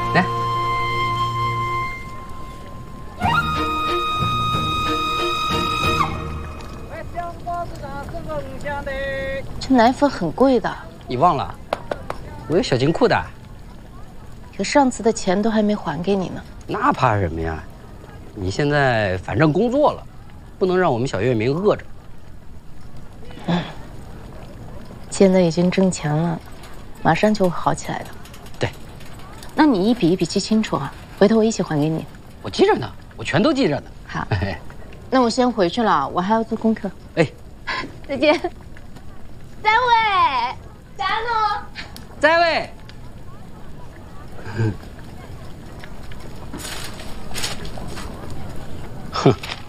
来。 这奶粉很贵的。 你忘了？我有小金库的。 可上次的钱都还没还给你呢。 那怕什么呀？你现在反正工作了，不能让我们小月明饿着。 现在已经挣钱了，马上就会好起来的。 对。 那你一笔一笔记清楚啊，回头我一起还给你。 我记着呢，我全都记着呢。 好，那我先回去了，我还要做功课。 哎， 再见。三位，加诺， 在位。哼。